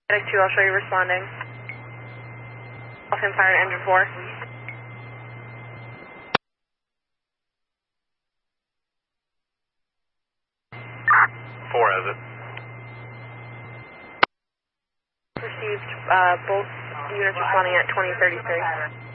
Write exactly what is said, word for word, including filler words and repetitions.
Medic two, I'll show you responding. Off-him fire engine four. Four has it. Received uh, both units responding at twenty thirty-three.